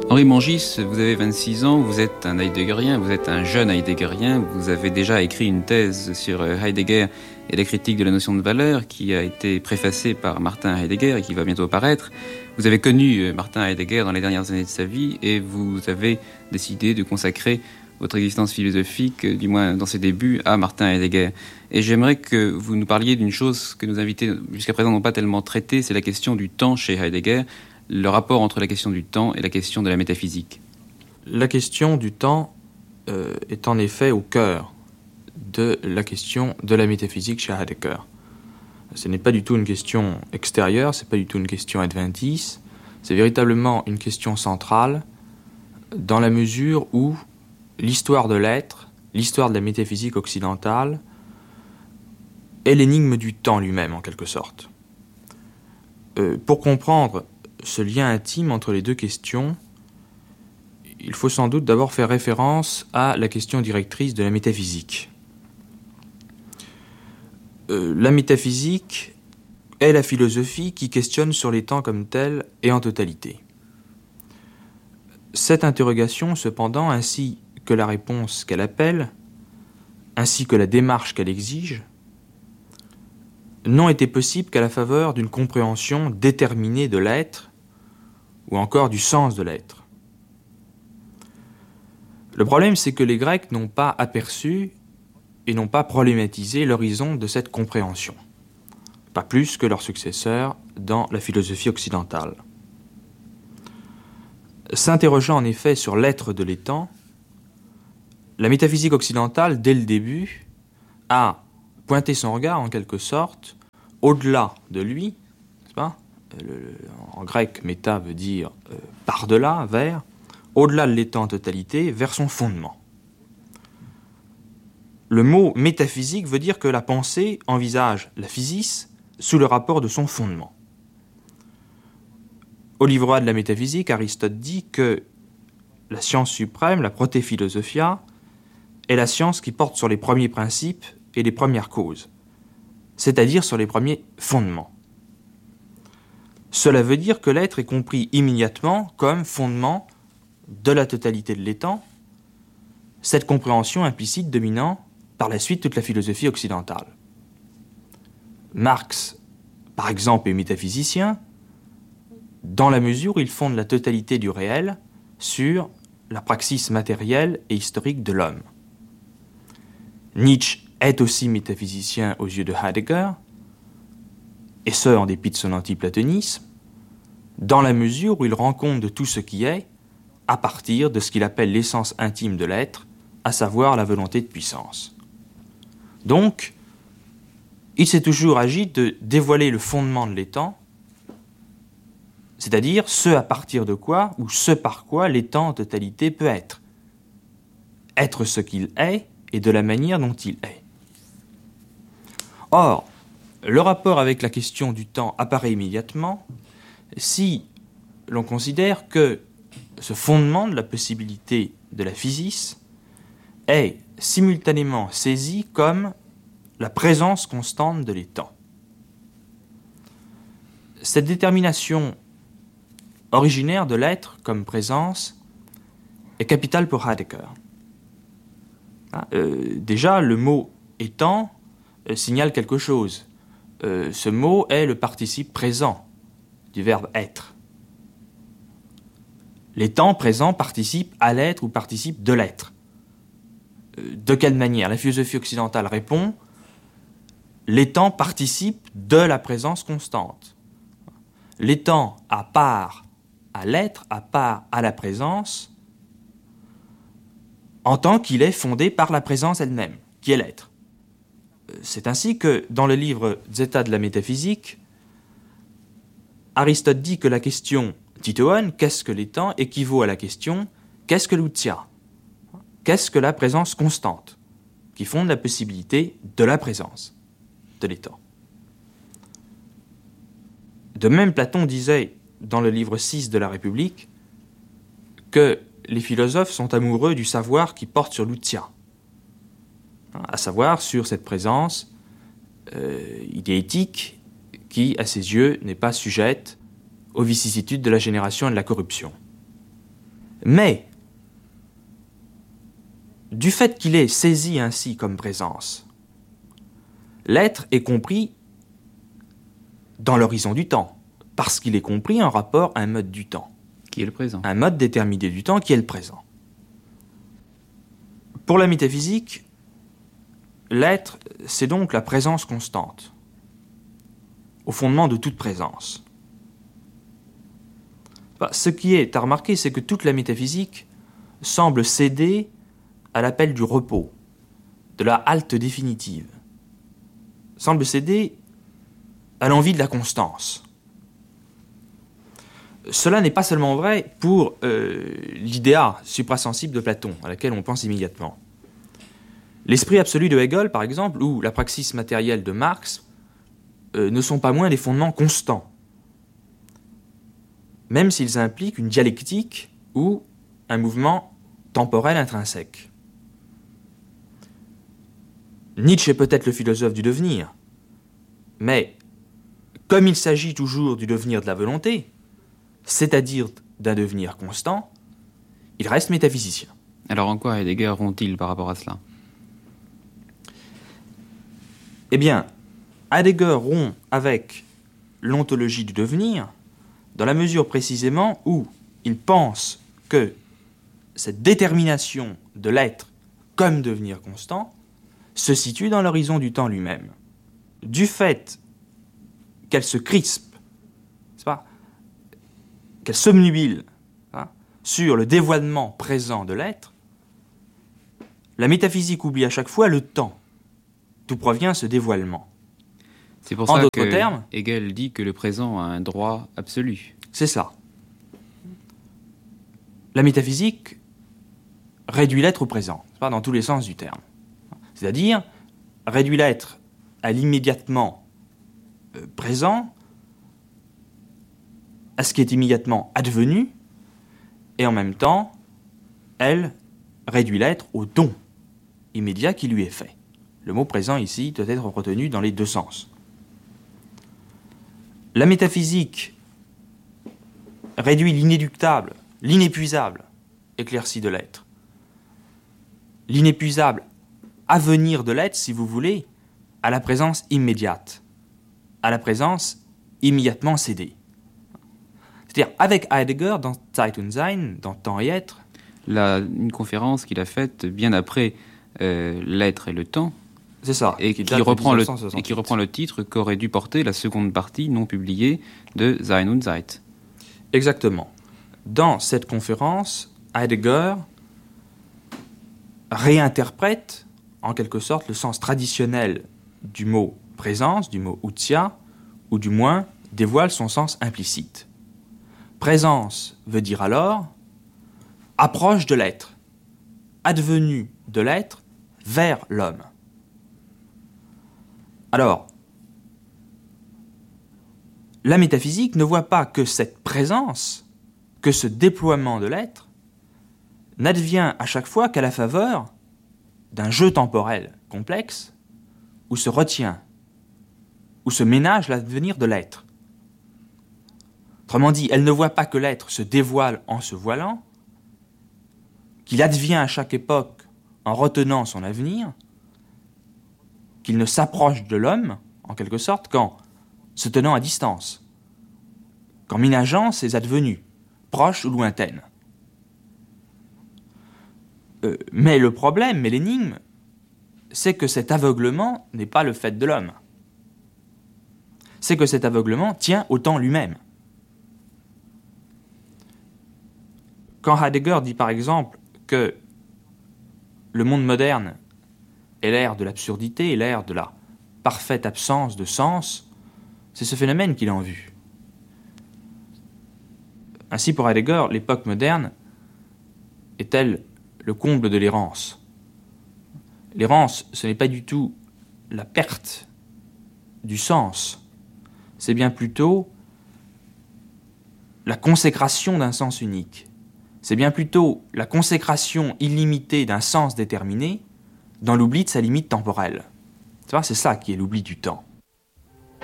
Henri Mangis, vous avez 26 ans, vous êtes un heideggerien, vous êtes un jeune heideggerien, vous avez déjà écrit une thèse sur Heidegger et la critique de la notion de valeur qui a été préfacée par Martin Heidegger et qui va bientôt paraître. Vous avez connu Martin Heidegger dans les dernières années de sa vie et vous avez décidé de consacrer votre existence philosophique, du moins dans ses débuts, à Martin Heidegger. Et j'aimerais que vous nous parliez d'une chose que nos invités jusqu'à présent n'ont pas tellement traitée, c'est la question du temps chez Heidegger, le rapport entre la question du temps et la question de la métaphysique. La question du temps est en effet au cœur de la question de la métaphysique chez Heidegger. Ce n'est pas du tout une question extérieure, ce n'est pas du tout une question adventice, c'est véritablement une question centrale dans la mesure où l'histoire de l'être, l'histoire de la métaphysique occidentale, est l'énigme du temps lui-même en quelque sorte. Pour comprendre ce lien intime entre les deux questions, il faut sans doute d'abord faire référence à la question directrice de la métaphysique. La métaphysique est la philosophie qui questionne sur les temps comme tels et en totalité. Cette interrogation, cependant, ainsi que la réponse qu'elle appelle, ainsi que la démarche qu'elle exige, n'ont été possibles qu'à la faveur d'une compréhension déterminée de l'être ou encore du sens de l'être. Le problème, c'est que les Grecs n'ont pas aperçu et n'ont pas problématisé l'horizon de cette compréhension, pas plus que leurs successeurs dans la philosophie occidentale. S'interrogeant en effet sur l'être de l'étant, la métaphysique occidentale, dès le début, a pointé son regard en quelque sorte au-delà de lui, n'est-ce pas ? En grec, méta veut dire par-delà, vers, au-delà de l'étant en totalité, vers son fondement. Le mot métaphysique veut dire que la pensée envisage la physis sous le rapport de son fondement. Au livre A de la métaphysique, Aristote dit que la science suprême, la protéphilosophia, est la science qui porte sur les premiers principes et les premières causes, c'est-à-dire sur les premiers fondements. Cela veut dire que l'être est compris immédiatement comme fondement de la totalité de l'étant, cette compréhension implicite dominant par la suite toute la philosophie occidentale. Marx, par exemple, est métaphysicien, dans la mesure où il fonde la totalité du réel sur la praxis matérielle et historique de l'homme. Nietzsche est aussi métaphysicien aux yeux de Heidegger, et ce, en dépit de son antiplatonisme, dans la mesure où il rend compte de tout ce qui est à partir de ce qu'il appelle l'essence intime de l'être, à savoir la volonté de puissance. Donc, il s'est toujours agi de dévoiler le fondement de l'étant, c'est-à-dire ce à partir de quoi ou ce par quoi l'étant en totalité peut être. Être ce qu'il est et de la manière dont il est. Or, le rapport avec la question du temps apparaît immédiatement si l'on considère que ce fondement de la possibilité de la physis est simultanément saisi comme la présence constante de l'étant. Cette détermination originaire de l'être comme présence est capitale pour Heidegger. Déjà, le mot étant signale quelque chose. Ce mot est le participe présent du verbe être. L'étant présent participe à l'être ou participe de l'être. De quelle manière ? La philosophie occidentale répond l'étant participe de la présence constante. L'étant à part à l'être, à part à la présence, en tant qu'il est fondé par la présence elle-même, qui est l'être. C'est ainsi que, dans le livre Zeta de la métaphysique, Aristote dit que la question titoon, qu'est-ce que l'étant, équivaut à la question qu'est-ce que l'outia, qu'est-ce que la présence constante, qui fonde la possibilité de la présence de l'étant. De même, Platon disait dans le livre 6 de la République que les philosophes sont amoureux du savoir qui porte sur l'outia, à savoir sur cette présence idéétique qui, à ses yeux, n'est pas sujette aux vicissitudes de la génération et de la corruption. Mais, du fait qu'il est saisi ainsi comme présence, l'être est compris dans l'horizon du temps, parce qu'il est compris en rapport à un mode du temps. Qui est le présent. Un mode déterminé du temps qui est le présent. Pour la métaphysique, l'être, c'est donc la présence constante, au fondement de toute présence. Ce qui est à remarquer, c'est que toute la métaphysique semble céder à l'appel du repos, de la halte définitive, semble céder à l'envie de la constance. Cela n'est pas seulement vrai pour l'idéa suprasensible de Platon, à laquelle on pense immédiatement. L'esprit absolu de Hegel, par exemple, ou la praxis matérielle de Marx, ne sont pas moins des fondements constants, même s'ils impliquent une dialectique ou un mouvement temporel intrinsèque. Nietzsche est peut-être le philosophe du devenir, mais comme il s'agit toujours du devenir de la volonté, c'est-à-dire d'un devenir constant, il reste métaphysicien. Alors en quoi Heidegger rompt-il par rapport à cela ? Eh bien, Heidegger rompt avec l'ontologie du devenir dans la mesure précisément où il pense que cette détermination de l'être comme devenir constant se situe dans l'horizon du temps lui-même. Du fait qu'elle se crispe, c'est pas, qu'elle s'obnubile sur le dévoilement présent de l'être, la métaphysique oublie à chaque fois le temps d'où provient ce dévoilement. C'est pour ça que Hegel dit que le présent a un droit absolu. C'est ça. La métaphysique réduit l'être au présent, c'est pas dans tous les sens du terme. C'est-à-dire, réduit l'être à l'immédiatement présent, à ce qui est immédiatement advenu, et en même temps, elle réduit l'être au don immédiat qui lui est fait. Le mot présent ici doit être retenu dans les deux sens. La métaphysique réduit l'inéluctable, l'inépuisable éclairci de l'être. L'inépuisable avenir de l'être, si vous voulez, à la présence immédiate, à la présence immédiatement cédée. C'est-à-dire, avec Heidegger, dans Zeit und Sein, dans Temps et Être, une conférence qu'il a faite bien après l'être et le temps, c'est ça, et qui reprend le titre qu'aurait dû porter la seconde partie non publiée de Sein und Zeit. Exactement. Dans cette conférence, Heidegger réinterprète en quelque sorte le sens traditionnel du mot présence, du mot outia, ou du moins dévoile son sens implicite. Présence veut dire alors approche de l'être, advenu de l'être vers l'homme. Alors, la métaphysique ne voit pas que cette présence, que ce déploiement de l'être, n'advient à chaque fois qu'à la faveur d'un jeu temporel complexe où se retient, où se ménage l'advenir de l'être. Autrement dit, elle ne voit pas que l'être se dévoile en se voilant, qu'il advient à chaque époque en retenant son avenir, qu'il ne s'approche de l'homme, en quelque sorte, qu'en se tenant à distance, qu'en ménageant ses advenus, proches ou lointaines. Mais le problème, mais l'énigme, c'est que cet aveuglement n'est pas le fait de l'homme. C'est que cet aveuglement tient au temps lui-même. Quand Heidegger dit par exemple que le monde moderne est l'ère de l'absurdité, l'ère de la parfaite absence de sens, c'est ce phénomène qu'il a en vue. Ainsi, pour Heidegger, l'époque moderne est-elle le comble de l'errance. L'errance, ce n'est pas du tout la perte du sens, c'est bien plutôt la consécration d'un sens unique. C'est bien plutôt la consécration illimitée d'un sens déterminé dans l'oubli de sa limite temporelle. C'est ça qui est l'oubli du temps.